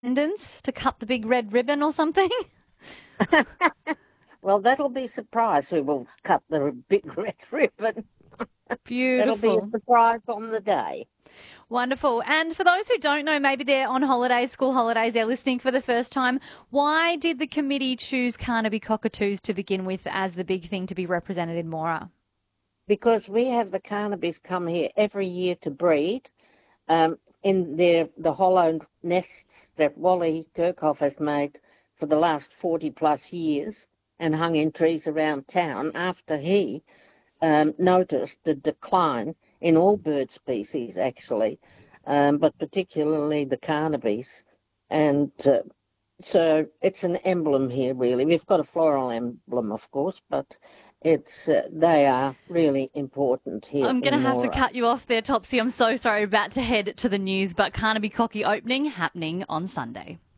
Attendance to cut the big red ribbon or something? Well, that'll be a surprise who will cut the big red ribbon. It'll be a Beautiful. surprise on the day. Wonderful. And for those who don't know, maybe they're on holidays, school holidays, they're listening for the first time. Why did the committee choose Carnaby cockatoos to begin with as the big thing to be represented in Mora? Because we have the Carnabys come here every year to breed in the hollow nests that Wally Kirkhoff has made for the last 40 plus years and hung in trees around town after he noticed the decline in all bird species, actually, but particularly the Carnabys. And so it's an emblem here, really. We've got a floral emblem, of course, but they are really important here I'm going to in have to Mora. cut you off there, Topsy. I'm so sorry. About to head to the news, but Carnaby Cocky opening happening on Sunday.